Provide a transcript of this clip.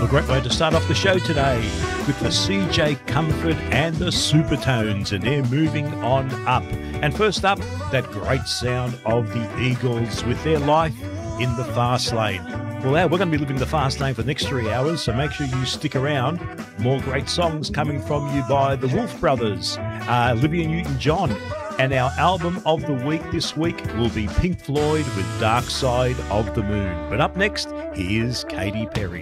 great way to start off the show today with the CJ Comfort and the Supertones, and they're moving on up. And first up, that great sound of the Eagles with their Life in the Fast Lane. Well, we're going to be living the fast lane for the next 3 hours, so make sure you stick around. More great songs coming from you by the Wolf Brothers, Olivia Newton-John, and our album of the week this week will be Pink Floyd with Dark Side of the Moon. But up next, here's Katy Perry.